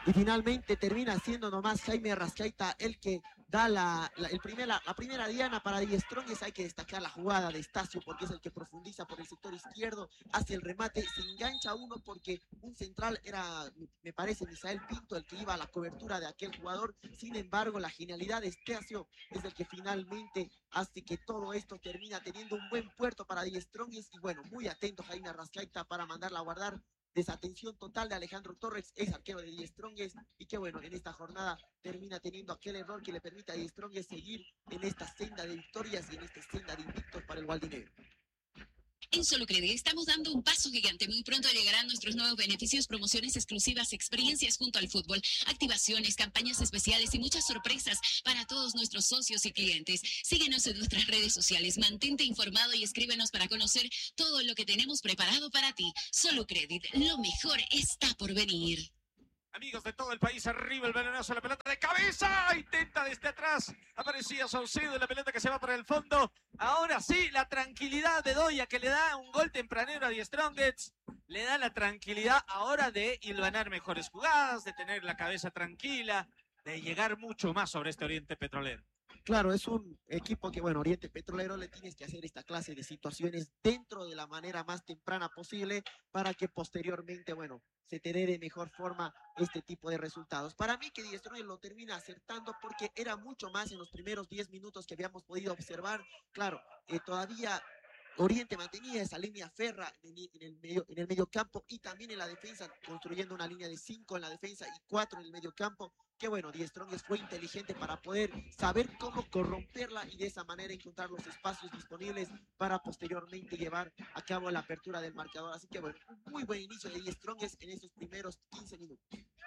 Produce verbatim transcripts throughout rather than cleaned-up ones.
y finalmente termina siendo nomás Jaime Arrascaita el que da la, la, el primer, la, la primera diana para Die Strongest. Hay que destacar la jugada de Estacio porque es el que profundiza por el sector izquierdo, hace el remate, se engancha uno porque un central era, me parece, Misael Pinto, el que iba a la cobertura de aquel jugador. Sin embargo, la genialidad de Estacio es el que finalmente hace que todo esto termina teniendo un buen puerto para Die Strongest. Y bueno, muy atento Jaime Arrascaita para mandarla a guardar. Desatención total de Alejandro Torres, ex arquero de Die Strongest, y que bueno, en esta jornada termina teniendo aquel error que le permite a Die Strongest seguir en esta senda de victorias y en esta senda de invictos para el Gualdinegro. En Solucredi estamos dando un paso gigante. Muy pronto llegarán nuestros nuevos beneficios, promociones exclusivas, experiencias junto al fútbol, activaciones, campañas especiales y muchas sorpresas para todos nuestros socios y clientes. Síguenos en nuestras redes sociales, mantente informado y escríbenos para conocer todo lo que tenemos preparado para ti. Solucredi, lo mejor está por venir. Amigos de todo el país, arriba el balonazo, la pelota de cabeza, intenta desde atrás, aparecía Saucedo, la pelota que se va por el fondo. Ahora sí, la tranquilidad de Doya que le da un gol tempranero a Die Strongest, le da la tranquilidad ahora de hilvanar mejores jugadas, de tener la cabeza tranquila, de llegar mucho más sobre este Oriente Petrolero. Claro, es un equipo que, bueno, Oriente Petrolero le tienes que hacer esta clase de situaciones dentro de la manera más temprana posible para que posteriormente, bueno, se te dé de mejor forma este tipo de resultados. Para mí que Die Strongest lo termina acertando porque era mucho más en los primeros diez minutos que habíamos podido observar. Claro, eh, todavía Oriente mantenía esa línea ferra en el, en, el medio, en el medio campo y también en la defensa, construyendo una línea de cinco en la defensa y cuatro en el medio campo. Que bueno, Die Strongest fue inteligente para poder saber cómo corromperla y de esa manera encontrar los espacios disponibles para posteriormente llevar a cabo la apertura del marcador. Así que bueno, un muy buen inicio de Die Strongest en esos primeros quince minutos.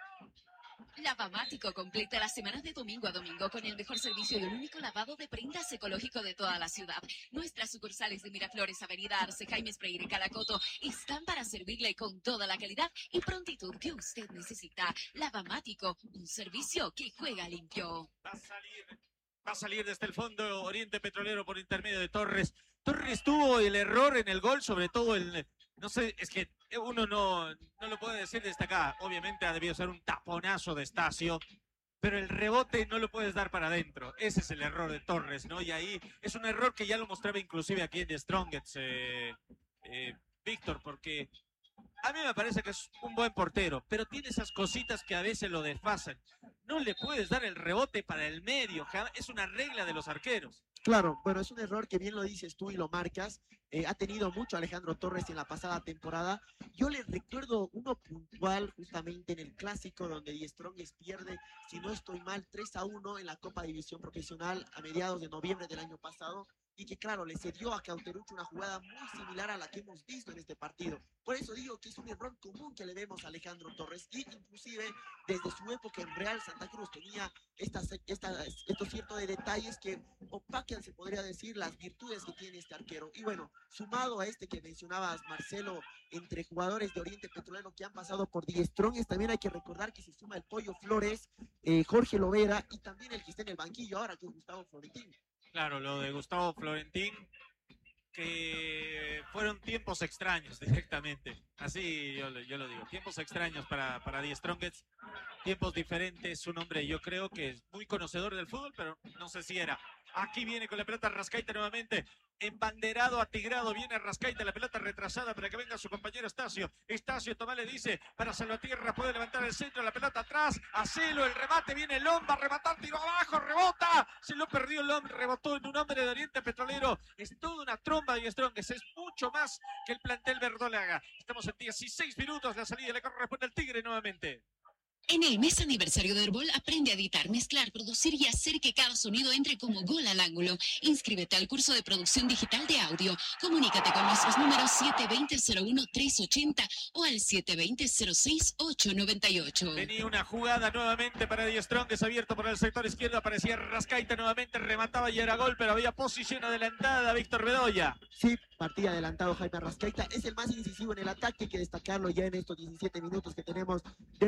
Lavamático completa las semanas de domingo a domingo con el mejor servicio y el único lavado de prendas ecológico de toda la ciudad. Nuestras sucursales de Miraflores, Avenida Arce, Jaime Freire y Calacoto están para servirle con toda la calidad y prontitud que usted necesita. Lavamático, un servicio que juega limpio. Va a salir, va a salir desde el fondo Oriente Petrolero por intermedio de Torres. Torres tuvo el error en el gol, sobre todo el... No sé, es que uno no, no lo puede decir desde acá. Obviamente ha debido ser un taponazo de Estacio, pero el rebote no lo puedes dar para adentro. Ese es el error de Torres, ¿no? Y ahí es un error que ya lo mostraba inclusive aquí en The Strongest, eh, eh, Víctor, porque a mí me parece que es un buen portero, pero tiene esas cositas que a veces lo desfasan. No le puedes dar el rebote para el medio, es una regla de los arqueros. Claro, bueno, es un error que bien lo dices tú y lo marcas. Eh, ha tenido mucho Alejandro Torres en la pasada temporada. Yo le recuerdo uno puntual justamente en el clásico donde Die Strongest pierde, si no estoy mal, tres a uno en la Copa División Profesional a mediados de noviembre del año pasado. Y que claro, le cedió a Cauterucho una jugada muy similar a la que hemos visto en este partido. Por eso digo que es un error común que le vemos a Alejandro Torres, y inclusive desde su época en Real Santa Cruz tenía estas, estas, estos ciertos de detalles que opacan, se podría decir, las virtudes que tiene este arquero. Y bueno, sumado a este que mencionabas, Marcelo, entre jugadores de Oriente Petrolero que han pasado por Die Strongest, también hay que recordar que se suma el Pollo Flores, eh, Jorge Lovera y también el que está en el banquillo ahora, que es Gustavo Florentín. Claro, lo de Gustavo Florentín, que fueron tiempos extraños directamente. Así yo, yo lo digo, tiempos extraños para, para Die Strongest, tiempos diferentes. Un hombre, yo creo que es muy conocedor del fútbol, pero no sé si era. Aquí viene con la pelota Arrascaita nuevamente. Embanderado, atigrado, viene Arrascaita, la pelota retrasada para que venga su compañero Estacio. Estacio, Tomás le dice, para Salvatierra, puede levantar el centro, la pelota atrás, Acelo, el remate, viene Lomba, a rematar, tiro abajo, rebota, se lo perdió Lomba, rebotó en un hombre de Oriente Petrolero. Es toda una tromba de Strongest, es mucho más que el plantel verdolaga. Estamos en dieciséis minutos, la salida le corresponde al Tigre nuevamente. En el mes aniversario de Herbol, aprende a editar, mezclar, producir y hacer que cada sonido entre como gol al ángulo. Inscríbete al curso de producción digital de audio. Comunícate con nuestros números siete dos cero, cero uno, tres ocho cero o al siete dos cero, cero seis, ocho nueve ocho. Venía una jugada nuevamente para Die Strongest, abierto por el sector izquierdo, aparecía Arrascaita nuevamente, remataba y era gol, pero había posición adelantada, Víctor Bedoya. Sí, partida adelantado Jaime Arrascaita, es el más incisivo en el ataque, hay que destacarlo ya en estos diecisiete minutos que tenemos de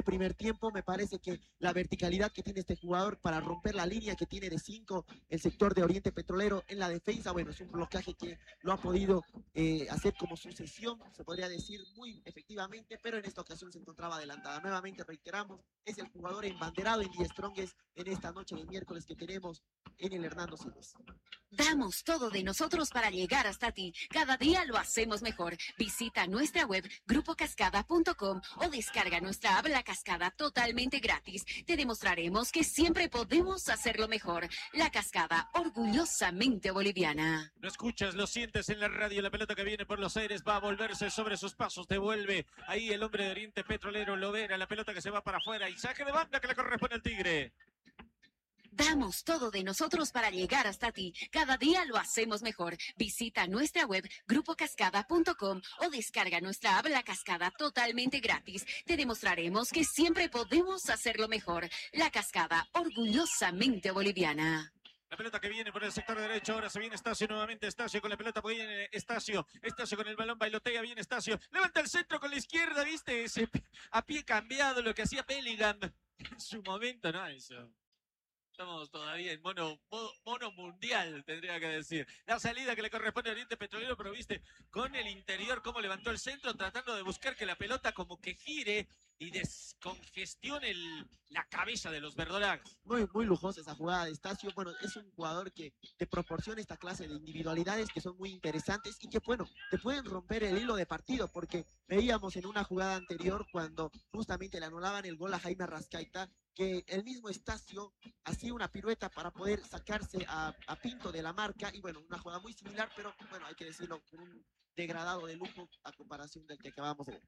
primer tiempo. Me parece que la verticalidad que tiene este jugador para romper la línea que tiene de cinco el sector de Oriente Petrolero en la defensa, bueno, es un bloqueaje que lo ha podido eh, hacer como sucesión, se podría decir, muy efectivamente, pero en esta ocasión se encontraba adelantada. Nuevamente reiteramos, es el jugador embanderado en Die Strongest en esta noche de miércoles que tenemos en el Hernando Siles. Damos todo de nosotros para llegar hasta ti. Cada día lo hacemos mejor. Visita nuestra web grupo cascada punto com o descarga nuestra app La Cascada totalmente gratis. Te demostraremos que siempre podemos hacerlo mejor. La Cascada, orgullosamente boliviana. Lo escuchas, lo sientes en la radio. La pelota que viene por los aires va a volverse sobre sus pasos. Devuelve ahí el hombre de Oriente Petrolero, Lovera. La pelota que se va para afuera y saque de banda que le corresponde al Tigre. Damos todo de nosotros para llegar hasta ti. Cada día lo hacemos mejor. Visita nuestra web grupo cascada punto com o descarga nuestra app La Cascada totalmente gratis. Te demostraremos que siempre podemos hacerlo mejor. La Cascada, orgullosamente boliviana. La pelota que viene por el sector derecho, ahora se viene Estacio nuevamente, Estacio con la pelota, viene Estacio, Estacio con el balón, bailotea, viene Estacio, levanta el centro con la izquierda, ¿viste? Ese a pie cambiado, lo que hacía Bellingham en su momento, ¿no? Eso. Estamos todavía en mono, mono, mono mundial, tendría que decir. La salida que le corresponde a Oriente Petrolero, pero viste, con el interior, cómo levantó el centro, tratando de buscar que la pelota como que gire y descongestione el, la cabeza de los verdolagas. Muy, muy lujosa esa jugada de Estacio. Bueno, es un jugador que te proporciona esta clase de individualidades que son muy interesantes y que, bueno, te pueden romper el hilo de partido, porque veíamos en una jugada anterior cuando justamente le anulaban el gol a Jaime Arrascaita, que el mismo Estacio hacía una pirueta para poder sacarse a, a Pinto de la marca, y bueno, una jugada muy similar, pero bueno, hay que decirlo, con un degradado de lujo a comparación del que acabamos de ver.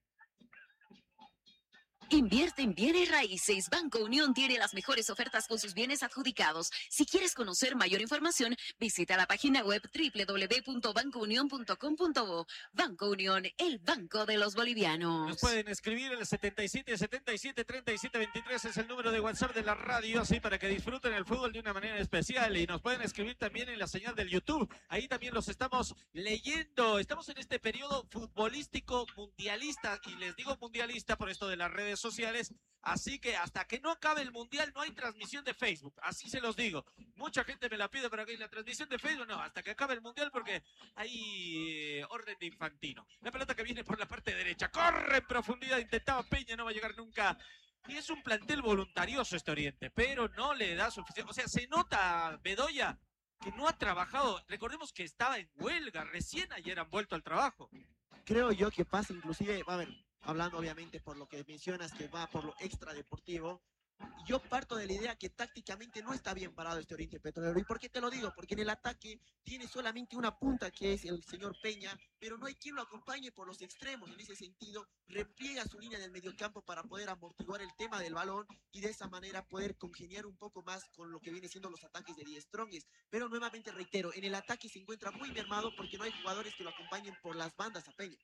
Invierte en bienes raíces. Banco Unión tiene las mejores ofertas con sus bienes adjudicados. Si quieres conocer mayor información, visita la página web doble u doble u doble u punto banco unión punto com punto bo. Banco Unión, el banco de los bolivianos. Nos pueden escribir el setenta y siete setenta y siete treinta y siete veintitrés, es el número de WhatsApp de la radio, así para que disfruten el fútbol de una manera especial. Y nos pueden escribir también en la señal del YouTube. Ahí también los estamos leyendo. Estamos en este periodo futbolístico mundialista, y les digo mundialista por esto de las redes sociales, así que hasta que no acabe el mundial no hay transmisión de Facebook, así se los digo. Mucha gente me la pide para que la transmisión de Facebook, no, hasta que acabe el mundial, porque hay eh, orden de Infantino. La pelota que viene por la parte derecha, corre en profundidad, intentaba Peña, no va a llegar nunca. Y es un plantel voluntarioso este Oriente, pero no le da suficiente, o sea, se nota Bedoya que no ha trabajado. Recordemos que estaba en huelga, recién ayer han vuelto al trabajo. Creo yo que pasa inclusive, a ver, hablando obviamente por lo que mencionas que va por lo extradeportivo, yo parto de la idea que tácticamente no está bien parado este Oriente Petrolero. ¿Y por qué te lo digo? Porque en el ataque tiene solamente una punta, que es el señor Peña, pero no hay quien lo acompañe por los extremos. En ese sentido, repliega su línea del mediocampo para poder amortiguar el tema del balón y de esa manera poder congeniar un poco más con lo que viene siendo los ataques de Die Strongest. Pero nuevamente reitero, en el ataque se encuentra muy mermado porque no hay jugadores que lo acompañen por las bandas a Peña.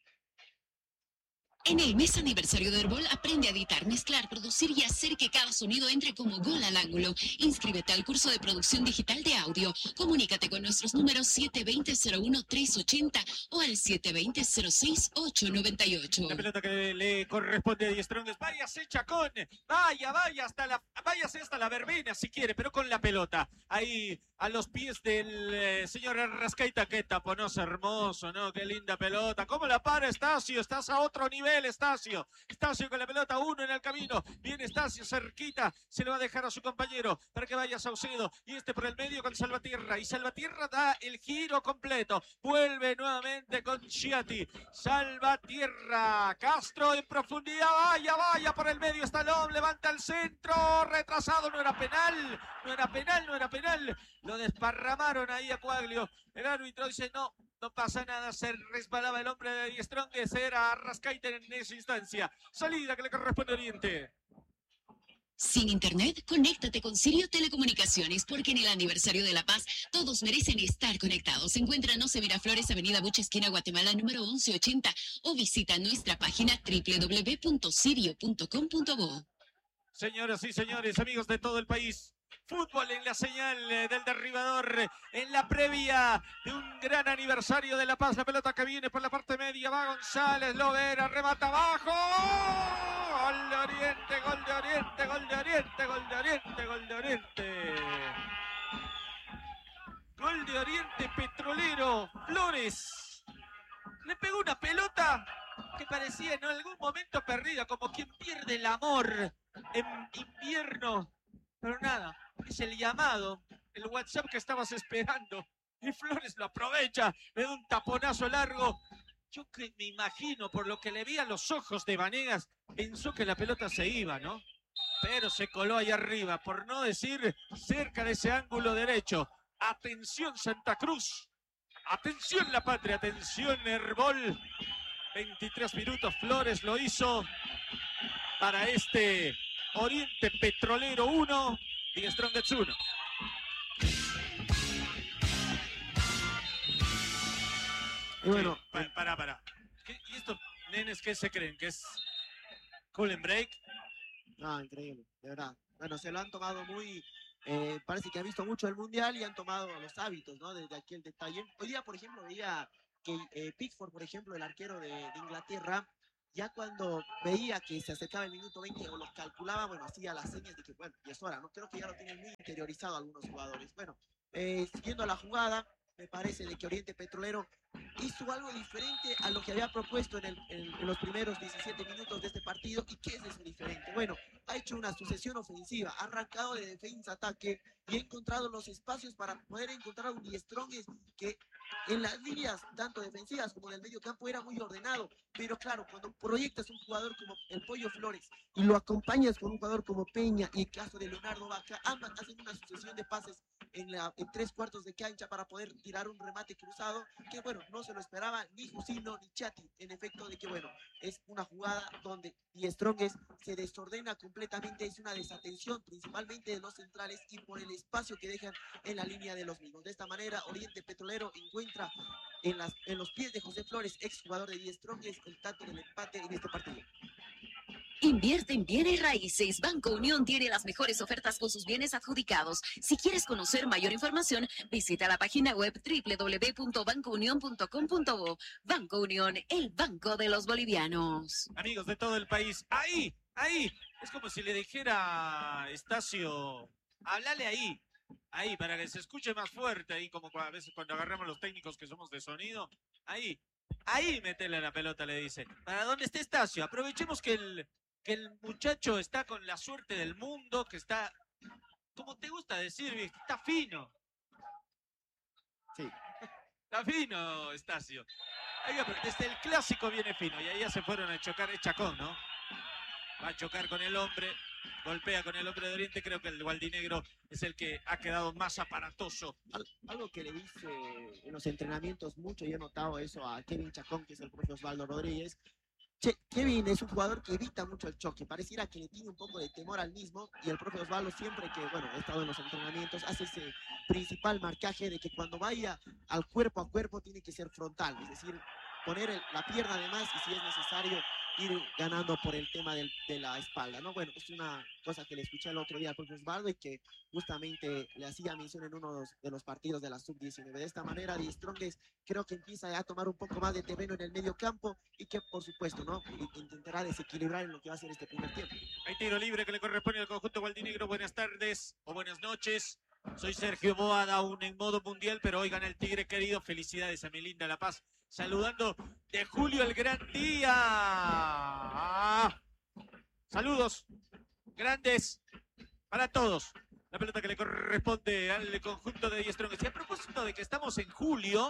En el mes aniversario de Herbol, aprende a editar, mezclar, producir y hacer que cada sonido entre como gol al ángulo. Inscríbete al curso de producción digital de audio. Comunícate con nuestros números siete dos cero cero uno tres ocho cero o al siete dos cero cero seis ocho nueve ocho. La pelota que le corresponde a Die Strongest. Váyase, Chacón. Vaya, vaya hasta la, váyase hasta la verbena si quiere, pero con la pelota. Ahí a los pies del eh, señor Arrascaita. Qué taponazo hermoso, ¿no? Qué linda pelota. ¿Cómo la para Estacio? Estás a otro nivel, Estacio. Estacio con la pelota, uno en el camino. Viene Estacio cerquita. Se lo va a dejar a su compañero para que vaya Saucedo. Y este por el medio con Salvatierra. Y Salvatierra da el giro completo. Vuelve nuevamente con Chiati. Salvatierra. Castro en profundidad. Vaya, vaya por el medio. Está Lom. Levanta el centro. Retrasado. No era penal. No era penal, no era penal. Lo desparramaron ahí a Coaglio. El árbitro dice no. No pasa nada, se resbalaba el hombre de Die Strongest, era Arrascaita en esa instancia. Salida que le corresponde a Oriente. Sin internet, conéctate con Sirio Telecomunicaciones, porque en el aniversario de La Paz todos merecen estar conectados. Encuéntranos en Miraflores, Avenida Bucha, esquina Guatemala, número once ochenta, o visita nuestra página doble u doble u doble u punto sirio punto com punto bo. Señoras y señores, amigos de todo el país, fútbol en la señal del derribador, en la previa de un gran aniversario de La Paz. La pelota que viene por la parte media, va González, Lovera, remata abajo. Gol de Oriente, gol de Oriente, gol de Oriente, gol de Oriente, gol de Oriente. Gol de Oriente Petrolero. Flores le pegó una pelota que parecía en algún momento perdida, como quien pierde el amor en invierno. Pero nada, es el llamado, el WhatsApp que estabas esperando. Y Flores lo aprovecha, le da un taponazo largo. Yo que me imagino, por lo que le vi a los ojos de Vanegas, pensó que la pelota se iba, ¿no? Pero se coló ahí arriba, por no decir cerca de ese ángulo derecho. Atención Santa Cruz, atención La Patria, atención Herbol. veintitrés minutos, Flores lo hizo para este Oriente Petrolero uno, Die Strongest uno. Y bueno, para, para, para. ¿Qué, ¿Y estos nenes qué se creen? ¿Que es cool and break? no, increíble, de verdad. Bueno, se lo han tomado muy, eh, parece que han visto mucho el Mundial y han tomado los hábitos, ¿no? Desde aquí el detalle. Hoy día, por ejemplo, veía que eh, Pickford, por ejemplo, el arquero de, de Inglaterra, ya cuando veía que se acercaba el minuto veinte o los calculaba, bueno, hacía las señas de que, bueno, y es hora, ¿no? Creo que ya lo tienen muy interiorizado algunos jugadores. Bueno, eh, siguiendo la jugada, me parece de que Oriente Petrolero hizo algo diferente a lo que había propuesto en, el, en, en los primeros diecisiete minutos de este partido. ¿Y qué es eso diferente? Bueno, ha hecho una sucesión ofensiva, ha arrancado de defensa a ataque y ha encontrado los espacios para poder encontrar un Die Strongest que en las líneas tanto defensivas como del medio campo era muy ordenado. Pero claro, cuando proyectas un jugador como el Pollo Flores y lo acompañas con un jugador como Peña y el caso de Leonardo Vaca, ambas hacen una sucesión de pases en, la, en tres cuartos de cancha para poder tirar un remate cruzado que, bueno, no se lo esperaba ni Jusino ni Chati. En efecto, de que, bueno, es una jugada donde Die Strongest se desordena completamente, es una desatención principalmente de los centrales y por el espacio que dejan en la línea de los mismos. De esta manera, Oriente Petrolero encuentra en, las, en los pies de José Flores, ex jugador de Die Strongest, el tanto del empate en este partido. Invierte en bienes raíces. Banco Unión tiene las mejores ofertas con sus bienes adjudicados. Si quieres conocer mayor información, visita la página web doble u doble u doble u punto banco unión punto com punto bo. Banco Unión, el banco de los bolivianos. Amigos de todo el país, ahí, ahí. Es como si le dijera Estacio, háblale ahí, ahí, para que se escuche más fuerte, ahí como a veces cuando agarramos los técnicos que somos de sonido, ahí, ahí métele la pelota, le dice. ¿Para dónde está Estacio? Aprovechemos que el... que el muchacho está con la suerte del mundo, que está, como te gusta decir, está fino. Sí. Está fino, Estacio. Oiga, pero desde el clásico viene fino, y ahí ya se fueron a chocar, es Chacón, ¿no? Va a chocar con el hombre, golpea con el hombre de Oriente, creo que el gualdinegro es el que ha quedado más aparatoso. Algo que le dice en los entrenamientos mucho, y he notado eso a Kevin Chacón, que es el propio Osvaldo Rodríguez. Che, Kevin es un jugador que evita mucho el choque, pareciera que le tiene un poco de temor al mismo, y el propio Osvaldo siempre que, bueno, ha estado en los entrenamientos, hace ese principal marcaje de que cuando vaya al cuerpo a cuerpo tiene que ser frontal, es decir, poner el, la pierna de más y si es necesario ir ganando por el tema del, de la espalda, ¿no? Bueno, es una cosa que le escuché el otro día al propio Osvaldo y que justamente le hacía mención en uno de los partidos de la sub diecinueve. De esta manera, Die Strongest creo que empieza a tomar un poco más de terreno en el medio campo y que, por supuesto, ¿no? Intentará desequilibrar en lo que va a ser este primer tiempo. Hay tiro libre que le corresponde al conjunto gualdinegro. Buenas tardes o buenas noches. Soy Sergio Boada, aún en modo mundial, pero oigan el Tigre querido. Felicidades a mi linda La Paz. Saludando de Julio el gran día. Ah, saludos grandes para todos. La pelota que le corresponde al conjunto de Die Strongest. Y a propósito de que estamos en julio,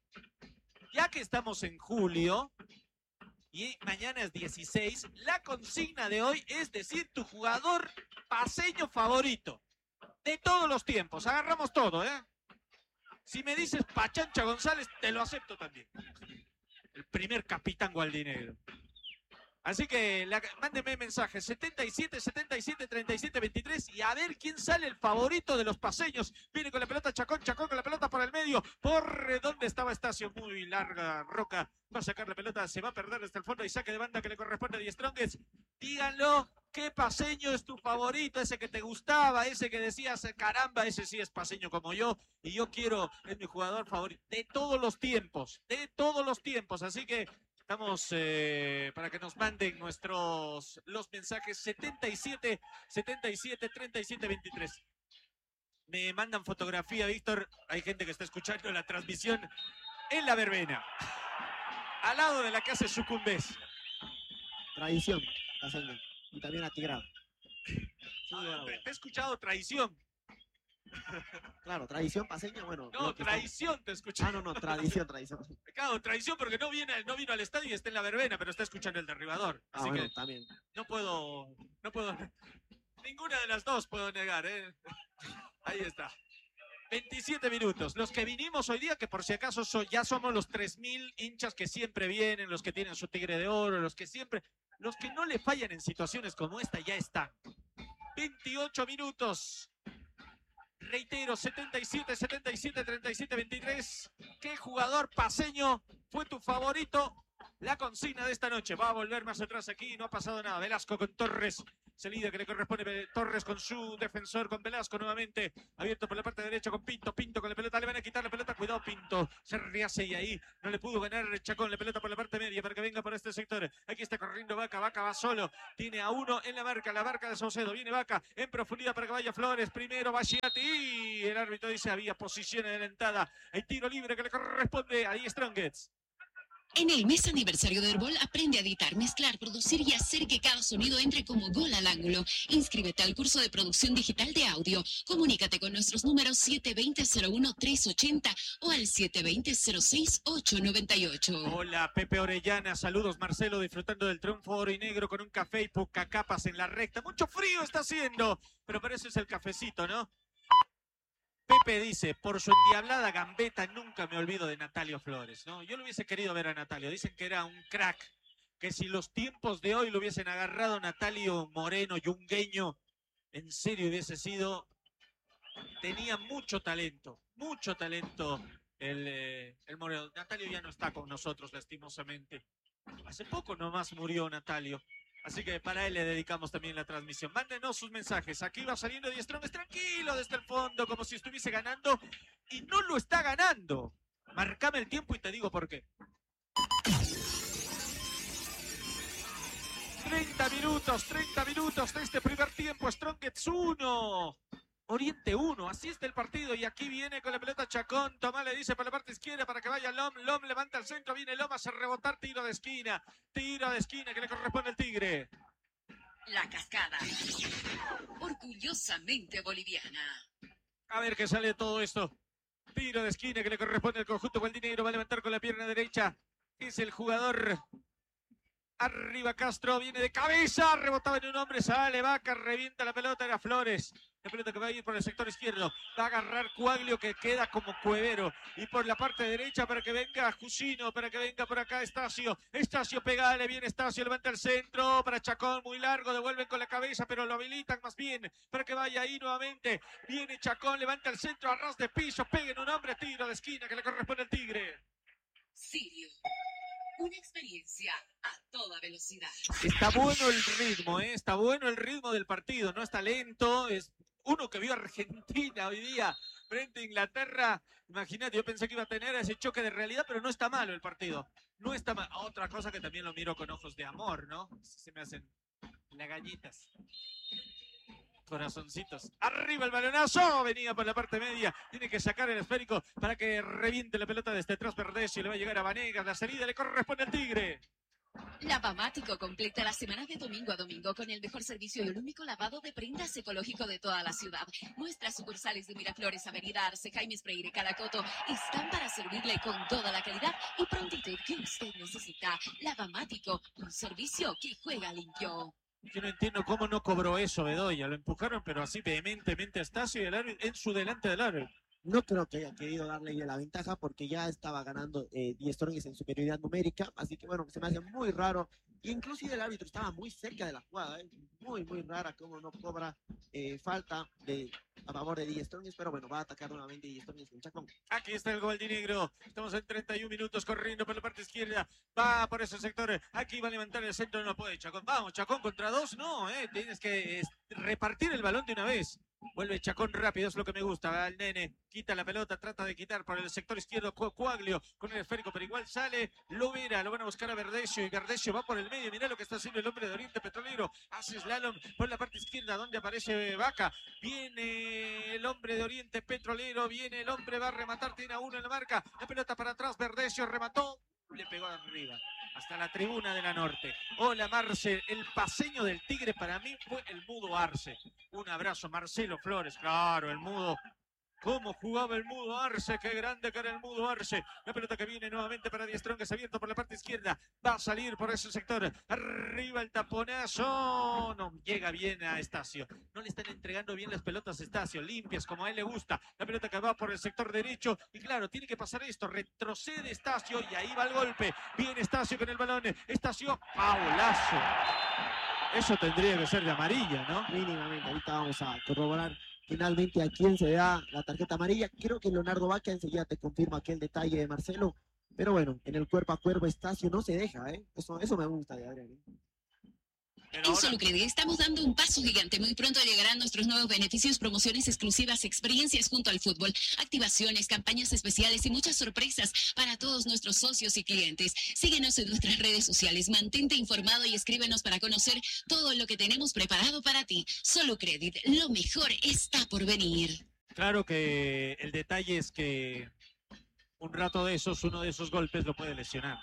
ya que estamos en julio y mañana es dieciséis, la consigna de hoy es decir tu jugador paceño favorito de todos los tiempos. Agarramos todo, ¿eh? Si me dices Pachancha González, te lo acepto también. El primer capitán gualdinegro. Así que la, mándeme mensajes setenta y siete, setenta y siete, treinta y siete, veintitrés y a ver quién sale el favorito de los paceños. Viene con la pelota Chacón, Chacón con la pelota por el medio. Por donde estaba Estacio, muy larga Roca. Va a sacar la pelota, se va a perder hasta el fondo y saque de banda que le corresponde a Die Strongest. Díganlo, ¿qué paceño es tu favorito? Ese que te gustaba, ese que decías, caramba, ese sí es paceño como yo. Y yo quiero, es mi jugador favorito de todos los tiempos, de todos los tiempos. Así que Estamos eh, para que nos manden nuestros los mensajes setenta y siete, setenta y siete, treinta y siete, veintitrés. Me mandan fotografía, Víctor. Hay gente que está escuchando la transmisión en la verbena, al lado de la casa de Sucumbés. Tradición, paseña. Y también atigrado. Sí, Ah, bueno, te, te he escuchado traición. claro, tradición paseña, bueno. No, traición te he escuchado. Ah, no, no, tradición, tradición. Claro, traición porque no viene, no vino al estadio y está en la verbena, pero está escuchando el derribador. Ah, Así bueno, que también. no puedo, no puedo, ninguna de las dos puedo negar, ¿eh? Ahí está. veintisiete minutos. Los que vinimos hoy día, que por si acaso so, ya somos los tres mil hinchas que siempre vienen, los que tienen su tigre de oro, los que siempre, los que no le fallan en situaciones como esta, ya están. veintiocho minutos. Reitero, setenta y siete, setenta y siete, treinta y siete, veintitrés. ¿Qué jugador paseño fue tu favorito? La consigna de esta noche. Va a volver más atrás aquí, no ha pasado nada. Velasco con Torres. Salida que le corresponde Torres con su defensor, con Velasco nuevamente. Abierto por la parte derecha con Pinto. Pinto con la pelota. Le van a quitar la pelota. Cuidado, Pinto. Se rehace y ahí no le pudo ganar Chacón. La pelota por la parte media para que venga por este sector. Aquí está corriendo Vaca. Vaca va solo. Tiene a uno en la marca. La marca de Saucedo. Viene Vaca en profundidad para que vaya Flores. Primero Bachiati. Y el árbitro dice había posición adelantada. Hay tiro libre que le corresponde a Die Strongets. En el mes aniversario de Herbol, aprende a editar, mezclar, producir y hacer que cada sonido entre como gol al ángulo. Inscríbete al curso de producción digital de audio. Comunícate con nuestros números siete dos cero, cero uno, tres ocho cero o al siete dos cero, cero seis, ocho nueve ocho. Hola, Pepe Orellana. Saludos, Marcelo, disfrutando del triunfo oro y negro con un café y poca capas en la recta. Mucho frío está haciendo, pero para eso es el cafecito, ¿no? Pepe dice, por su endiablada gambeta nunca me olvido de Natalio Flores, ¿no? Yo lo hubiese querido ver a Natalio, dicen que era un crack, que si los tiempos de hoy lo hubiesen agarrado Natalio Moreno, yungueño, en serio hubiese sido, tenía mucho talento, mucho talento el, eh, el Moreno. Natalio ya no está con nosotros, lastimosamente. Hace poco nomás murió Natalio. Así que para él le dedicamos también la transmisión. Mándenos sus mensajes. Aquí va saliendo Die Strongets tranquilo desde el fondo, como si estuviese ganando. Y no lo está ganando. Marcame el tiempo y te digo por qué. treinta minutos, treinta minutos de este primer tiempo. Strongets uno. Oriente uno, así está el partido y aquí viene con la pelota Chacón. Tomás le dice por la parte izquierda para que vaya Lom. Lom levanta el centro, viene Lom a hacer rebotar, tiro de esquina. Tiro de esquina que le corresponde al Tigre. La Cascada, orgullosamente boliviana. A ver qué sale de todo esto. Tiro de esquina que le corresponde al conjunto gualdinegro. Va a levantar con la pierna derecha. Es el jugador. Arriba Castro, viene de cabeza, rebotaba en un hombre, sale Vaca, revienta la pelota, era Flores. La pelota que va a ir por el sector izquierdo. Va a agarrar Cuaglio que queda como cuevero. Y por la parte derecha para que venga Jusino, para que venga por acá Estacio. Estacio pegale, viene Estacio, levanta el centro para Chacón, muy largo, devuelven con la cabeza, pero lo habilitan más bien para que vaya ahí nuevamente. Viene Chacón, levanta el centro, a ras de piso, peguen un hombre, tiro de esquina que le corresponde al Tigre. Sirio. Una experiencia a toda velocidad. Está bueno el ritmo, ¿eh? Está bueno el ritmo del partido, no está lento, es uno que vio a Argentina hoy día frente a Inglaterra. Imagínate, yo pensé que iba a tener ese choque de realidad, pero no está malo el partido. No está mal. Otra cosa que también lo miro con ojos de amor, ¿no? Se me hacen lagallitas. Corazoncitos. Arriba el balonazo. Venía por la parte media. Tiene que sacar el esférico para que reviente la pelota desde atrás. Verdecio y le va a llegar a Vanegas. La salida le corresponde al Tigre. Lavamático completa la semana de domingo a domingo con el mejor servicio y el único lavado de prendas ecológico de toda la ciudad. Nuestras sucursales de Miraflores, Avenida Arce, Jaime Freire, Caracoto están para servirle con toda la calidad y prontitud que usted necesita. Lavamático, un servicio que juega limpio. Yo no entiendo cómo no cobró eso Bedoya. Lo empujaron, pero así vehementemente a Estacio y el árbitro en su delante del árbitro. No creo que haya querido darle la ventaja porque ya estaba ganando eh, Die Strongets en superioridad numérica, así que bueno, se me hace muy raro. Inclusive el árbitro estaba muy cerca de la jugada, ¿eh? Muy, muy rara cómo no cobra eh, falta de, a favor de Die Strongets, pero bueno, va a atacar nuevamente Die Strongets en Chacón. Aquí está el gualdinegro, estamos en treinta y un minutos corriendo por la parte izquierda, va por ese sector, aquí va a levantar el centro, no puede Chacón, vamos, Chacón contra dos, no, eh, tienes que eh, repartir el balón de una vez. Vuelve Chacón rápido, es lo que me gusta. Va el nene, quita la pelota, trata de quitar por el sector izquierdo Coaglio con el esférico, pero igual sale Lovera, lo van a buscar a Verdecio y Verdecio va por el medio. Mirá lo que está haciendo el hombre de Oriente Petrolero. Hace slalom por la parte izquierda donde aparece Vaca. Viene el hombre de Oriente Petrolero, viene el hombre, va a rematar, tiene a uno en la marca. La pelota para atrás, Verdecio remató, le pegó arriba. Hasta la tribuna de la Norte. Hola Marce, el paseño del Tigre para mí fue el Mudo Arce. Un abrazo, Marcelo Flores, claro, el Mudo. ¿Cómo jugaba el Mudo Arce? ¡Qué grande que era el Mudo Arce! La pelota que viene nuevamente para Die Strongest, abierto por la parte izquierda. Va a salir por ese sector. Arriba el taponazo. No llega bien a Estacio. No le están entregando bien las pelotas a Estacio. Limpias, como a él le gusta. La pelota que va por el sector derecho. Y claro, tiene que pasar esto. Retrocede Estacio y ahí va el golpe. Viene Estacio con el balón. Estacio, paulazo. Eso tendría que ser de amarilla, ¿no? Mínimamente, ahorita vamos a corroborar finalmente a quién se da la tarjeta amarilla. Creo que Leonardo Vaca enseguida te confirma aquel detalle de Marcelo. Pero bueno, en el cuerpo a cuerpo Estacio no se deja, ¿eh? Eso, eso me gusta de Adrián, ¿eh? En Solucred estamos dando un paso gigante. Muy pronto llegarán nuestros nuevos beneficios, promociones exclusivas, experiencias junto al fútbol, activaciones, campañas especiales y muchas sorpresas para todos nuestros socios y clientes. Síguenos en nuestras redes sociales, mantente informado y escríbenos para conocer todo lo que tenemos preparado para ti. Solucredit, lo mejor está por venir. Claro que el detalle es que un rato de esos, uno de esos golpes lo puede lesionar.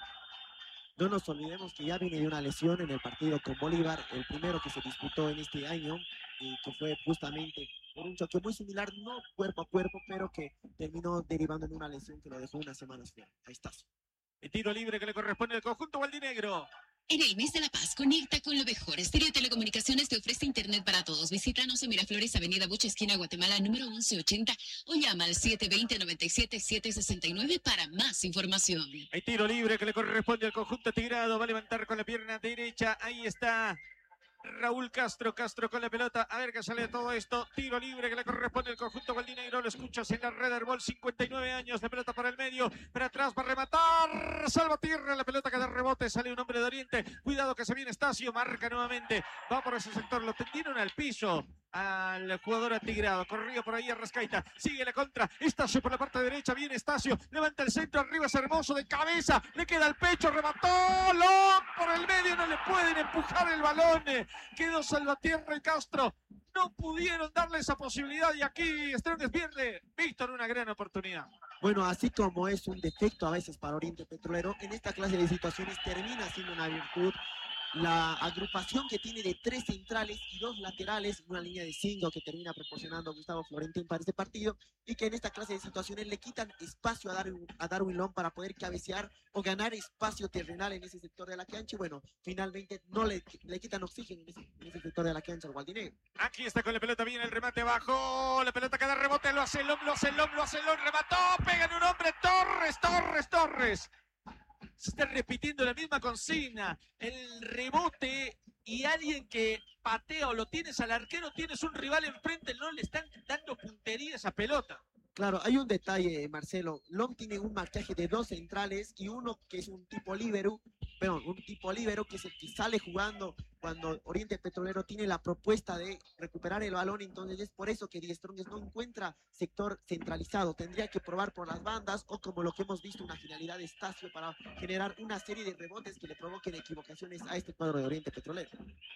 No nos olvidemos que ya viene de una lesión en el partido con Bolívar, el primero que se disputó en este año, y que fue justamente por un choque muy similar, no cuerpo a cuerpo, pero que terminó derivando en una lesión que lo dejó unas semanas fuera. Ahí está. El tiro libre que le corresponde al conjunto gualdinegro. En el mes de la paz, conecta con lo mejor. Stereo Telecomunicaciones te ofrece internet para todos. Visítanos en Miraflores, Avenida Bucha, esquina Guatemala, número once ochenta, o llama al siete dos cero, nueve siete siete seis nueve para más información. Hay tiro libre que le corresponde al conjunto tigrado. Va a levantar con la pierna derecha. Ahí está Raúl Castro, Castro con la pelota, a ver qué sale de todo esto. Tiro libre que le corresponde al conjunto gualdinegro. Lo escuchas en la red Herbol, cincuenta y nueve años, la pelota para el medio, para atrás, para rematar, salva tierra, la pelota que da rebote, sale un hombre de Oriente, cuidado que se viene Estacio, marca nuevamente, va por ese sector, lo tendieron al piso al jugador atigrado, corrió por ahí a Rascaita, sigue la contra, Estacio por la parte derecha, viene Estacio, levanta el centro, arriba es Hermoso de cabeza, le queda el pecho, remató, Long por el medio, no le pueden empujar el balón, quedó Salvatierra y Castro, no pudieron darle esa posibilidad y aquí Strongest pierde, Víctor, una gran oportunidad. Bueno, así como es un defecto a veces para Oriente Petrolero, en esta clase de situaciones termina siendo una virtud la agrupación que tiene de tres centrales y dos laterales, una línea de cinco que termina proporcionando Gustavo Florentín para este partido, y que en esta clase de situaciones le quitan espacio a Darwin, a Darwin Long para poder cabecear o ganar espacio terrenal en ese sector de la cancha, y bueno, finalmente no le, le quitan oxígeno en ese, en ese sector de la cancha al gualdinegro. Aquí está con la pelota, viene el remate abajo, la pelota que da rebote, lo hace Long, lo hace Long, lo hace Long, remató, pega en un hombre, Torres, Torres, Torres. Se está repitiendo la misma consigna, el rebote y alguien que patea o lo tienes al arquero, tienes un rival enfrente, no le están dando puntería a esa pelota. Claro, hay un detalle, Marcelo. Long tiene un marcaje de dos centrales y uno que es un tipo líbero, perdón, un tipo líbero que es el que sale jugando cuando Oriente Petrolero tiene la propuesta de recuperar el balón. Entonces es por eso que Die Strongest no encuentra sector centralizado. Tendría que probar por las bandas o, como lo que hemos visto, una finalidad de Estacio para generar una serie de rebotes que le provoquen equivocaciones a este cuadro de Oriente Petrolero.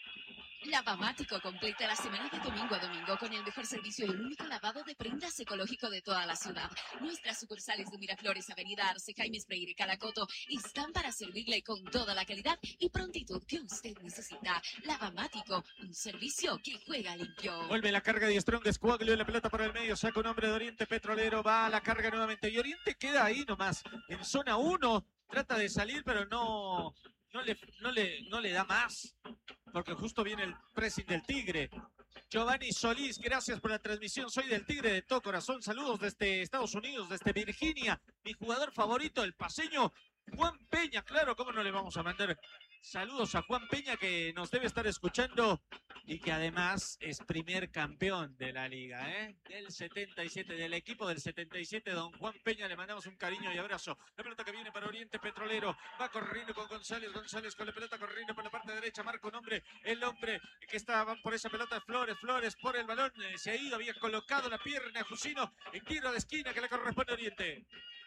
Lavamático completa la semana de domingo a domingo con el mejor servicio y el único lavado de prendas ecológico de toda la ciudad. Nuestras sucursales de Miraflores, Avenida Arce, Jaime Freire y Calacoto están para servirle con toda la calidad y prontitud que usted necesita. Lavamático, un servicio que juega limpio. Vuelve la carga de Strongest, Coaglio, la pelota para el medio, saca un hombre de Oriente Petrolero, va a la carga nuevamente y Oriente queda ahí nomás, en zona uno, trata de salir pero no, no, le, no, le, no le da más. Porque justo viene el pressing del Tigre. Giovanni Solís, gracias por la transmisión. Soy del Tigre de todo corazón. Saludos desde Estados Unidos, desde Virginia. Mi jugador favorito, el paseño Juan Peña. Claro, ¿cómo no le vamos a mandar saludos a Juan Peña, que nos debe estar escuchando y que además es primer campeón de la liga, ¿eh? Del setenta y siete, del equipo del setenta y siete, don Juan Peña, le mandamos un cariño y abrazo. La pelota que viene para Oriente Petrolero, va corriendo con González, González con la pelota corriendo por la parte derecha, marca un hombre, el hombre que estaba por esa pelota, Flores, Flores por el balón, eh, se ha ido, había colocado la pierna a Jusino en tiro de esquina que le corresponde a Oriente.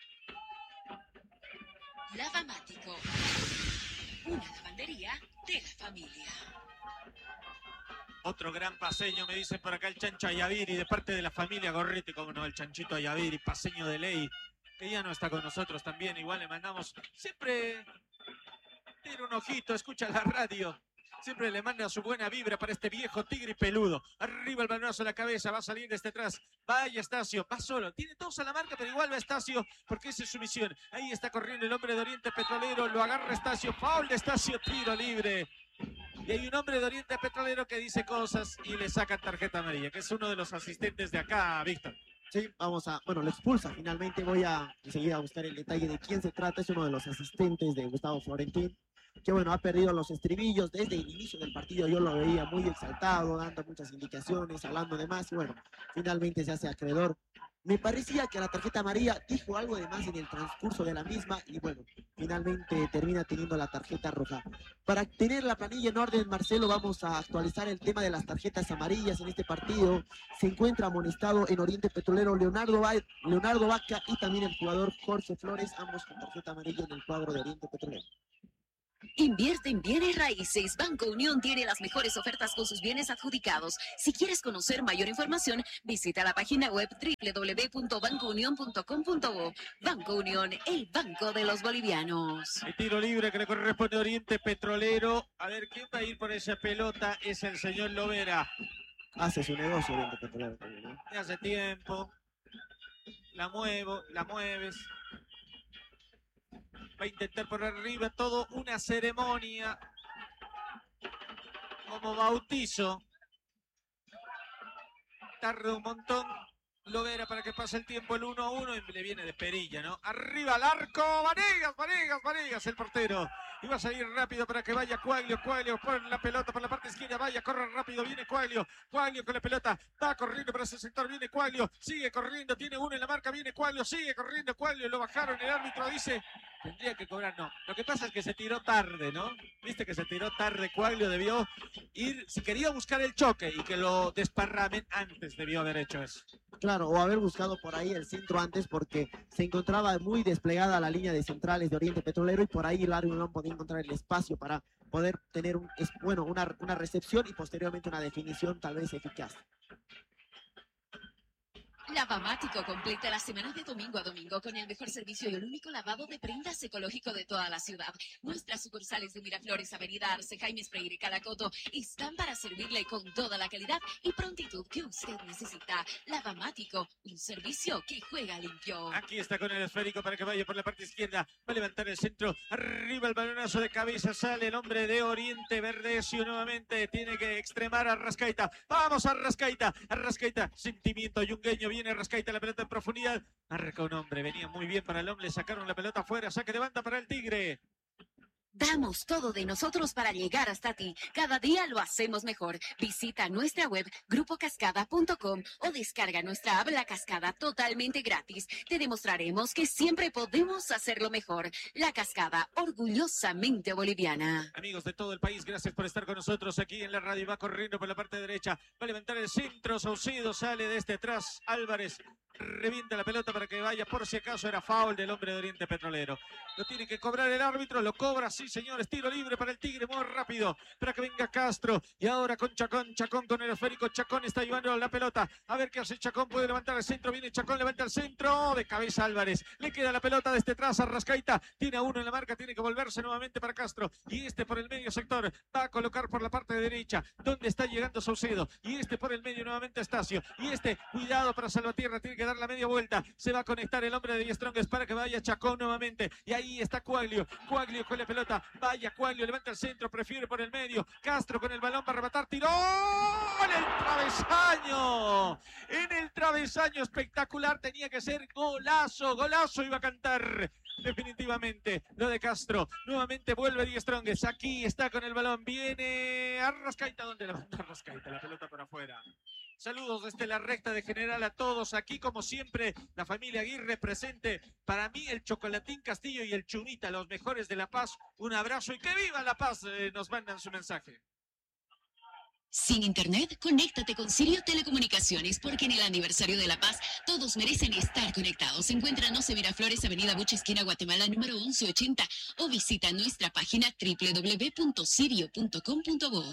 Lavamático, una lavandería de la familia. Otro gran paseño, me dicen por acá el Chancho Ayaviri, de parte de la familia Gorriti, como no, el Chanchito Ayaviri, paseño de ley, que ya no está con nosotros también, igual le mandamos, siempre tiene un ojito, escucha la radio, siempre le manda su buena vibra para este viejo tigre y peludo. Arriba el balonazo a la cabeza, va a salir desde atrás. Vaya Estacio, va solo. Tiene todos a la marca, pero igual va Estacio porque esa es su misión. Ahí está corriendo el hombre de Oriente Petrolero, lo agarra Estacio, foul de Estacio, tiro libre. Y hay un hombre de Oriente Petrolero que dice cosas y le sacan tarjeta amarilla, que es uno de los asistentes de acá, Víctor. Sí, vamos a, bueno, lo expulsa finalmente. Voy a enseguida a buscar el detalle de quién se trata. Es uno de los asistentes de Gustavo Florentín, que bueno, ha perdido los estribillos desde el inicio del partido. Yo lo veía muy exaltado, dando muchas indicaciones, hablando de más, y bueno, finalmente se hace acreedor. Me parecía que la tarjeta amarilla dijo algo de más en el transcurso de la misma, y bueno, finalmente termina teniendo la tarjeta roja. Para tener la planilla en orden, Marcelo, vamos a actualizar el tema de las tarjetas amarillas en este partido. Se encuentra amonestado en Oriente Petrolero Leonardo, ba Leonardo Vaca y también el jugador Jorge Flores, ambos con tarjeta amarilla en el cuadro de Oriente Petrolero. Invierte en bienes raíces. Banco Unión tiene las mejores ofertas con sus bienes adjudicados. Si quieres conocer mayor información, visita la página web doble u doble u doble u punto banco unión punto com punto bo. Banco Unión, el banco de los bolivianos. El tiro libre que le corresponde a Oriente Petrolero. A ver, ¿quién va a ir por esa pelota? Es el señor Lovera. Hace su negocio Oriente Petrolero también, ¿no? Ya hace tiempo. La muevo, la mueves. Va a intentar por arriba todo, una ceremonia como bautizo. Tarda un montón Lovera para que pase el tiempo, el uno a uno, y le viene de perilla, ¿no? Arriba al arco, Vanegas, Vanegas, Vanegas, el portero. Y va a salir rápido para que vaya Cuaglio, Cuaglio pone la pelota por la parte izquierda, vaya, corre rápido, viene Cuaglio, Cuaglio con la pelota, va corriendo por ese sector, viene Cuaglio, sigue corriendo, tiene uno en la marca, viene Cuaglio, sigue corriendo Cuaglio, lo bajaron, el árbitro dice, tendría que cobrar, no. Lo que pasa es que se tiró tarde, ¿no? Viste que se tiró tarde, Cuaglio debió ir, si quería buscar el choque y que lo desparramen antes, debió haber hecho eso. Claro, o haber buscado por ahí el centro antes, porque se encontraba muy desplegada la línea de centrales de Oriente Petrolero y por ahí el árbitro no podía encontrar el espacio para poder tener un, es, bueno, una, una recepción y posteriormente una definición tal vez eficaz. Lavamático completa las semanas de domingo a domingo con el mejor servicio y el único lavado de prendas ecológico de toda la ciudad. Nuestras sucursales de Miraflores, Avenida Arce, Jaime Freire y Calacoto están para servirle con toda la calidad y prontitud que usted necesita. Lavamático, un servicio que juega limpio. Aquí está con el esférico para que vaya por la parte izquierda. Va a levantar el centro. Arriba el balonazo de cabeza. Sale el hombre de Oriente Verdecio nuevamente. Tiene que extremar a Arrascaita. Vamos a Arrascaita. Arrascaita. Sentimiento yungueño. Viene Arrascaita, la pelota en profundidad. Arranca un hombre. Venía muy bien para el hombre. Le sacaron la pelota afuera. Saque de banda para el Tigre. Damos todo de nosotros para llegar hasta ti. Cada día lo hacemos mejor. Visita nuestra web grupo cascada punto com o descarga nuestra app La Cascada totalmente gratis. Te demostraremos que siempre podemos hacerlo mejor. La Cascada, orgullosamente boliviana. Amigos de todo el país, gracias por estar con nosotros aquí en la radio. Va corriendo por la parte derecha. Va a levantar el centro. Saucedo sale desde atrás. Álvarez revienta la pelota para que vaya, por si acaso era foul del hombre de Oriente Petrolero. Lo tiene que cobrar el árbitro, lo cobra, sí señores, tiro libre para el Tigre, muy rápido, para que venga Castro, y ahora con Chacón, Chacón con el esférico, Chacón está llevando la pelota, a ver qué hace Chacón, puede levantar el centro, viene Chacón, levanta el centro, de cabeza Álvarez, le queda la pelota desde atrás a Arrascaita, tiene a uno en la marca, tiene que volverse nuevamente para Castro, y este por el medio sector, va a colocar por la parte derecha, donde está llegando Saucedo, y este por el medio nuevamente Estacio, y este, cuidado para Salvatierra, tiene que dar la media vuelta, se va a conectar el hombre de Die Strongest para que vaya Chacón nuevamente, y ahí está Cuaglio, Cuaglio con la pelota, vaya Cuaglio, levanta el centro, prefiere por el medio, Castro con el balón para rematar, tiró en el travesaño, en el travesaño espectacular, tenía que ser golazo, golazo iba a cantar definitivamente lo de Castro. Nuevamente vuelve Die Strongest. Aquí está con el balón. Viene Arrascaita. ¿Dónde levanta Arrascaita? La pelota por afuera. Saludos desde la recta de General a todos. Aquí, como siempre, la familia Aguirre presente. Para mí, el Chocolatín Castillo y el Chumita, los mejores de La Paz. Un abrazo y que viva La Paz. Eh, nos mandan su mensaje. Sin internet, conéctate con Sirio Telecomunicaciones, porque en el aniversario de La Paz todos merecen estar conectados. Encuéntranos en Miraflores, Avenida Buche, esquina Guatemala, número once ochenta, o visita nuestra página doble u doble u doble u punto sirio punto com punto bo.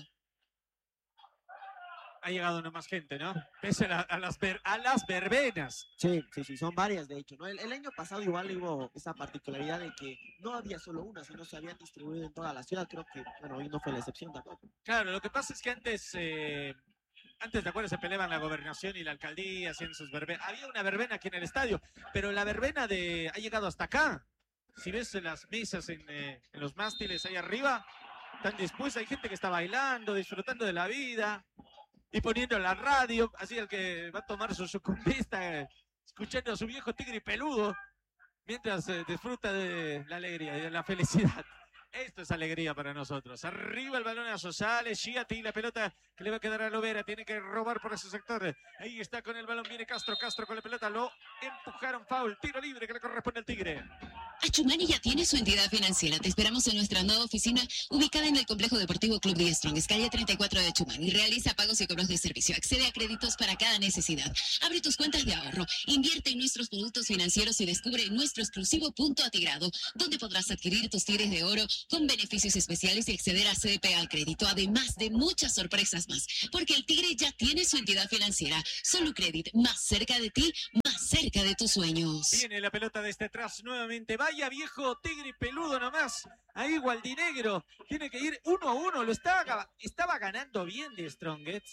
Ha llegado una más gente, ¿no? Pese a, la, a, las, ver, a las verbenas. Sí, sí, sí, son varias, de hecho, ¿no? El, el año pasado igual hubo esa particularidad de que no había solo una, sino se habían distribuido en toda la ciudad. Creo que, bueno, hoy no fue la excepción tampoco. Claro, lo que pasa es que antes, eh, antes, ¿te acuerdas? Se peleaban la gobernación y la alcaldía, hacían sus verbenas. Había una verbena aquí en el estadio, pero la verbena de ha llegado hasta acá. Si ves las mesas en, eh, en los mástiles ahí arriba, están dispuestas, hay gente que está bailando, disfrutando de la vida. Y poniendo la radio, así el que va a tomar su sucumbista, eh, escuchando a su viejo tigre peludo, mientras eh, disfruta de la alegría y de la felicidad. Esto es alegría para nosotros. Arriba el balón a Sosales, Chiati, la pelota que le va a quedar a Lovera, tiene que robar por ese sector. Ahí está con el balón, viene Castro, Castro con la pelota, lo empujaron, foul, tiro libre que le corresponde al Tigre. Achumani ya tiene su entidad financiera. Te esperamos en nuestra nueva oficina ubicada en el Complejo Deportivo Club Die Strongest, calle treinta y cuatro de Achumani. Realiza pagos y cobros de servicio. Accede a créditos para cada necesidad. Abre tus cuentas de ahorro. Invierte en nuestros productos financieros y descubre nuestro exclusivo punto atigrado, donde podrás adquirir tus tigres de oro con beneficios especiales y acceder a C D P al crédito, además de muchas sorpresas más. Porque el Tigre ya tiene su entidad financiera. Solucredit, más cerca de ti, más cerca de tus sueños. Viene la pelota desde atrás nuevamente. Vaya viejo tigre peludo nomás. Ahí Gualdinegro tiene que ir uno a uno. Lo estaba, estaba ganando bien de Strongest.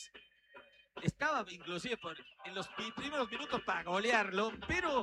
Estaba inclusive por, en los primeros minutos para golearlo, pero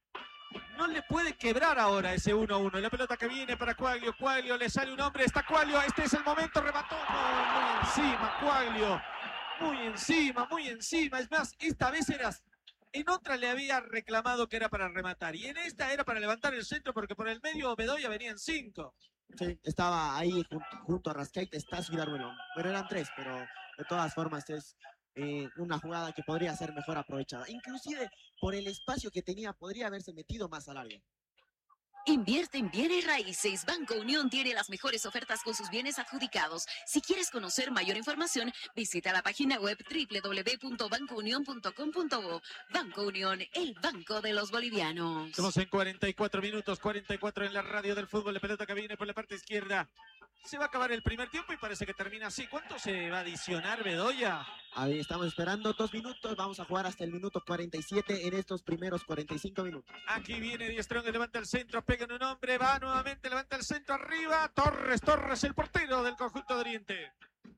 no le puede quebrar ahora ese uno a uno. La pelota que viene para Quaglio. Quaglio, le sale un hombre. Está Quaglio. Este es el momento. Remató. No, muy encima Quaglio. Muy encima, muy encima. Es más, esta vez eras... En otra le había reclamado que era para rematar. Y en esta era para levantar el centro porque por el medio Bedoya venían cinco. Sí, estaba ahí junto, junto a Rascaita, está su Arguelón. Bueno, eran tres, pero de todas formas es eh, una jugada que podría ser mejor aprovechada. Inclusive por el espacio que tenía podría haberse metido más al área. Invierte en bienes raíces. Banco Unión tiene las mejores ofertas con sus bienes adjudicados. Si quieres conocer mayor información, visita la página web doble u doble u doble u punto banco unión punto com punto bo. Banco Unión, el banco de los bolivianos. Estamos en cuarenta y cuatro minutos, cuarenta y cuatro en la radio del fútbol. La pelota que viene por la parte izquierda. Se va a acabar el primer tiempo y parece que termina así. ¿Cuánto se va a adicionar Bedoya? Ahí estamos esperando dos minutos. Vamos a jugar hasta el minuto cuarenta y siete en estos primeros cuarenta y cinco minutos. Aquí viene Die Strongest, levanta el centro, pega en un hombre, va nuevamente, levanta el centro arriba. Torres, Torres, el portero del conjunto de Oriente.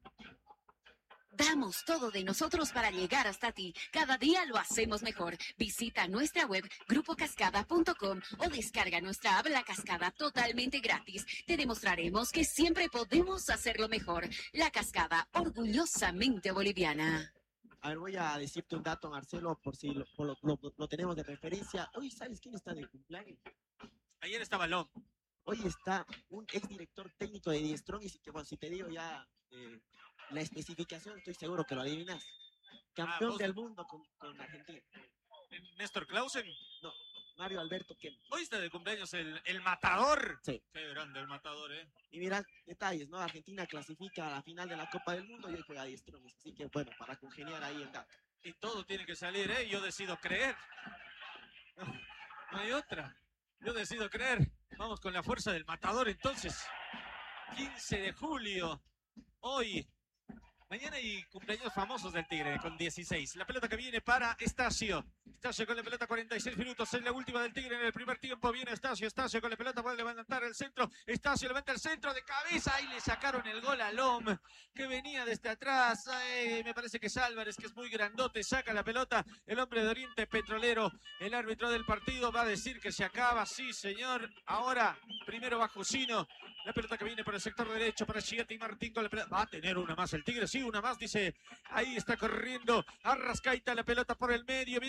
Damos todo de nosotros para llegar hasta ti. Cada día lo hacemos mejor. Visita nuestra web grupo cascada punto com o descarga nuestra app La Cascada totalmente gratis. Te demostraremos que siempre podemos hacerlo mejor. La Cascada, orgullosamente boliviana. A ver, voy a decirte un dato, Marcelo, por si lo, por lo, lo, lo tenemos de referencia. Hoy, ¿sabes quién está de cumpleaños? Ayer estaba Lom. Hoy está un exdirector técnico de Die Strongest y que, bueno, si te digo ya... Eh, la especificación, estoy seguro que lo adivinas. Campeón ah, del mundo con, con Argentina. ¿Néstor Clausen? No, Mario Alberto Kempes. Hoy está de cumpleaños el, el Matador. Sí. Qué grande el Matador, ¿eh? Y mira, detalles, ¿no? Argentina clasifica a la final de la Copa del Mundo y hoy juega Die Strongest. Así que, bueno, para congeniar ahí el dato. Y todo tiene que salir, ¿eh? Yo decido creer. No, no hay otra. Yo decido creer. Vamos con la fuerza del Matador, entonces. quince de julio. Hoy... Mañana hay cumpleaños famosos del Tigre con dieciséis. La pelota que viene para Estacio. Estacio con la pelota, cuarenta y seis minutos. Es la última del Tigre en el primer tiempo. Viene Estacio. Estacio con la pelota, puede levantar el centro. Estacio levanta el centro de cabeza. Ahí le sacaron el gol a Lom, que venía desde atrás. Ay, me parece que es Álvarez, que es muy grandote. Saca la pelota. El hombre de Oriente Petrolero. El árbitro del partido va a decir que se acaba. Sí, señor. Ahora, primero va Jusino. La pelota que viene por el sector derecho para Chieti Martín con la pelota. Va a tener una más el Tigre. Sí, una más, dice. Ahí está corriendo Arrascaita. La pelota por el medio. Viene para Char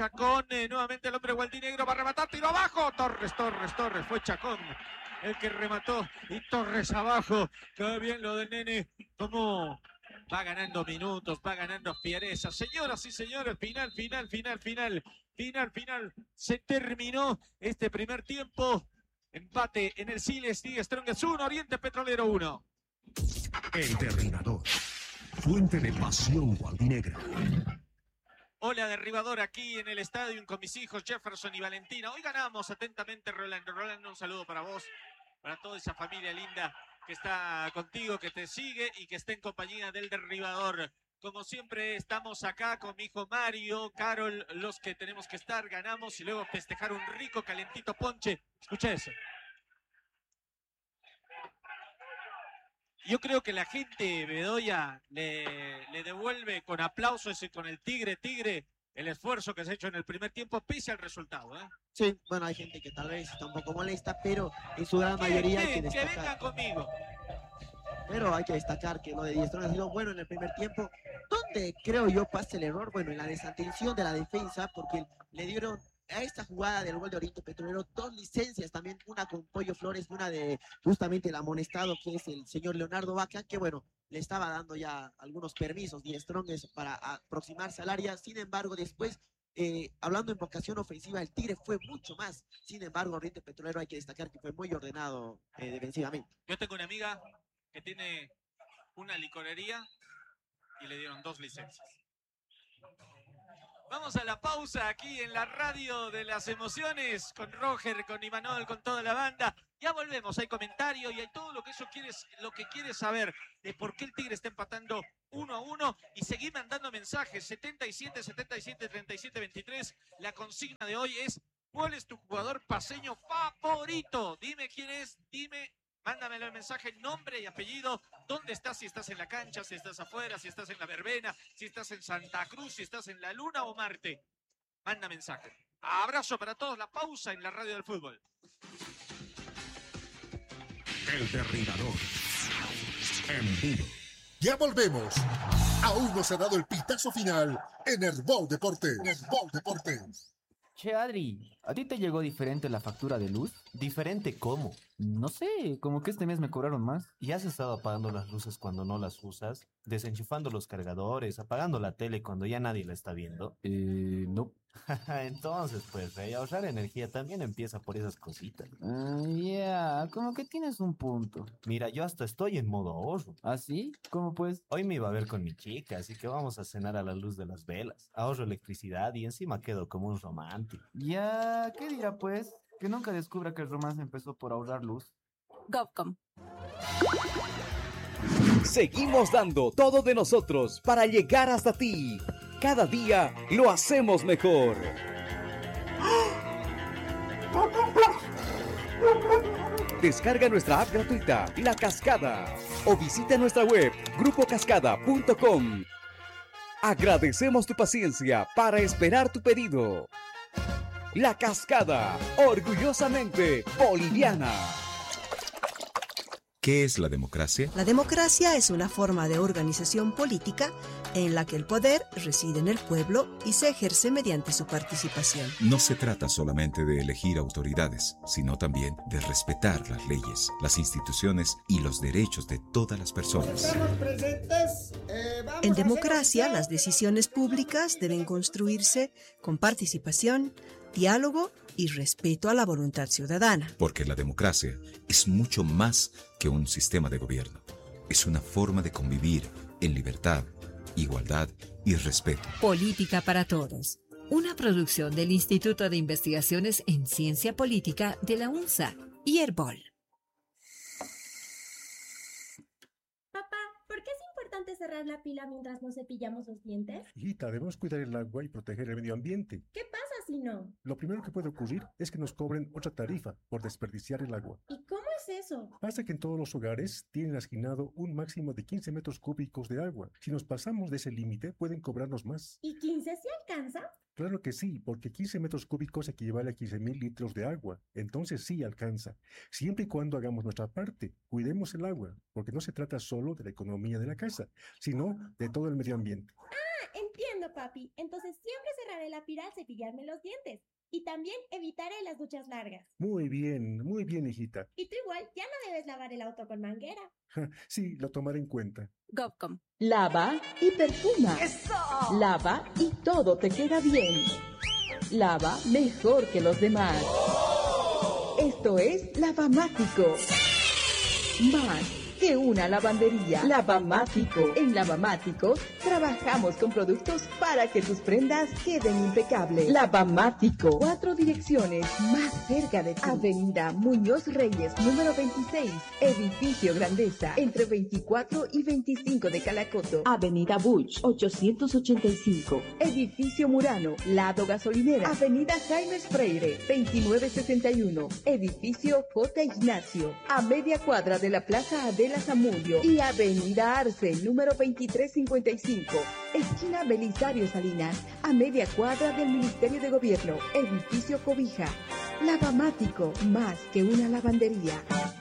Chacón, eh, nuevamente el hombre gualdinegro va a rematar, tiro abajo. Torres, Torres, Torres, fue Chacón el que remató y Torres abajo. Qué bien lo del nene, como va ganando minutos, va ganando fiereza. Señoras y señores, final, final, final, final, final, final. Se terminó este primer tiempo. Empate en el Siles, Die Strongest uno, Oriente Petrolero uno. El Derribador, fuente de pasión gualdinegra. Hola, derribador, aquí en el estadio con mis hijos Jefferson y Valentina. Hoy ganamos atentamente, Rolando. Rolando, un saludo para vos, para toda esa familia linda que está contigo, que te sigue y que está en compañía del derribador. Como siempre, estamos acá con mi hijo Mario, Carol, los que tenemos que estar, ganamos y luego festejar un rico, calentito ponche. Escucha eso. Yo creo que la gente, Bedoya, le, le devuelve con aplausos y con el tigre, tigre, el esfuerzo que se ha hecho en el primer tiempo, pese al resultado, ¿eh? Sí, bueno, hay gente que tal vez está un poco molesta, pero en su gran ¿Qué, mayoría hay qué, que que destacar. vengan conmigo. Pero hay que destacar que lo de Die Strong ha sido bueno en el primer tiempo. ¿Dónde creo yo pasa el error? Bueno, en la desatención de la defensa, porque le dieron a esta jugada del gol de Oriente Petrolero dos licencias también, una con Pollo Flores, una de justamente el amonestado que es el señor Leonardo Vaca, que bueno, le estaba dando ya algunos permisos Die Strong para aproximarse al área. Sin embargo, después, eh, hablando en vocación ofensiva, el Tigre fue mucho más. Sin embargo, Oriente Petrolero hay que destacar que fue muy ordenado eh, defensivamente. Yo tengo una amiga que tiene una licorería y le dieron dos licencias. Vamos a la pausa aquí en la radio de las emociones con Roger, con Imanol, con toda la banda. Ya volvemos, hay comentario y hay todo lo que eso quieres, lo que quieres saber de por qué el Tigre está empatando uno a uno y seguir mandando mensajes. setenta y siete, setenta y siete, treinta y siete, veintitrés. La consigna de hoy es: ¿cuál es tu jugador paceño favorito? Dime quién es, dime. Mándamelo el mensaje, nombre y apellido, dónde estás, si estás en la cancha, si estás afuera, si estás en la verbena, si estás en Santa Cruz, si estás en la Luna o Marte. Manda mensaje. Abrazo para todos, la pausa en la radio del fútbol. El Derribador, en vivo. Ya volvemos. Aún no se ha dado el pitazo final en Herbol Deportes. Herbol Deportes. Che, Adri, ¿a ti te llegó diferente la factura de luz? ¿Diferente cómo? No sé, como que este mes me cobraron más. ¿Y has estado apagando las luces cuando no las usas? ¿Desenchufando los cargadores? ¿Apagando la tele cuando ya nadie la está viendo? Eh, no. Entonces, pues, Rey, ahorrar energía también empieza por esas cositas. Ah, ya, como que tienes un punto. Mira, yo hasta estoy en modo ahorro. ¿Ah, sí? ¿Cómo pues? Hoy me iba a ver con mi chica, así que vamos a cenar a la luz de las velas. Ahorro electricidad y encima quedo como un romántico. Ya, ¿qué dirá pues? Que nunca descubra que el romance empezó por ahorrar luz. GovCom. Seguimos dando todo de nosotros para llegar hasta ti. Cada día lo hacemos mejor. Descarga nuestra app gratuita, La Cascada, o visita nuestra web, grupo cascada punto com. Agradecemos tu paciencia para esperar tu pedido. La Cascada, orgullosamente boliviana. ¿Qué es la democracia? La democracia es una forma de organización política en la que el poder reside en el pueblo y se ejerce mediante su participación. No se trata solamente de elegir autoridades, sino también de respetar las leyes, las instituciones y los derechos de todas las personas. En democracia, las decisiones públicas deben construirse con participación, diálogo y respeto a la voluntad ciudadana. Porque la democracia es mucho más que un sistema de gobierno. Es una forma de convivir en libertad, igualdad y respeto. Política para Todos. Una producción del Instituto de Investigaciones en Ciencia Política de la UNSA y Herbol. Papá, ¿por qué es importante cerrar la pila mientras nos cepillamos los dientes? Hijita, debemos cuidar el agua y proteger el medio ambiente. ¿Qué pasa si no? Lo primero que puede ocurrir es que nos cobren otra tarifa por desperdiciar el agua. ¿Y cómo es eso? Pasa que en todos los hogares tienen asignado un máximo de quince metros cúbicos de agua. Si nos pasamos de ese límite, pueden cobrarnos más. ¿Y quince se alcanza? Claro que sí, porque quince metros cúbicos equivale a quince mil litros de agua. Entonces sí alcanza. Siempre y cuando hagamos nuestra parte, cuidemos el agua, porque no se trata solo de la economía de la casa, sino de todo el medio ambiente. Ah, entiendo. bueno, papi. Entonces siempre cerraré la pira al cepillarme los dientes. Y también evitaré las duchas largas. Muy bien, muy bien, hijita. Y tú igual, ya no debes lavar el auto con manguera. Sí, lo tomaré en cuenta. Govcom. Lava y perfuma. ¡Eso! Lava y todo te queda bien. Lava mejor que los demás. Esto es Lavamático. Más que una lavandería. Lavamático. En Lavamático trabajamos con productos para que tus prendas queden impecables. Lavamático. Cuatro direcciones más cerca de ti. Avenida Muñoz Reyes, número veintiséis. Edificio Grandeza, entre veinticuatro y veinticinco de Calacoto. Avenida Buch, ochocientos ochenta y cinco. Edificio Murano, lado gasolinera. Avenida Jaime Freire, veintinueve sesenta y uno. Edificio J. Ignacio, a media cuadra de la Plaza Adela Zamudio. Y Avenida Arce, número veintitrés cincuenta y cinco. Esquina Belisario Salinas, a media cuadra del Ministerio de Gobierno. Edificio Cobija. Lavamático, más que una lavandería.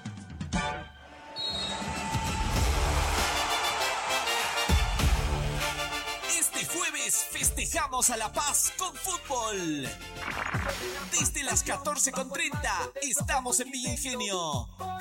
Este jueves festejamos a La Paz con fútbol. Desde las catorce con treinta estamos en Villa Ingenio.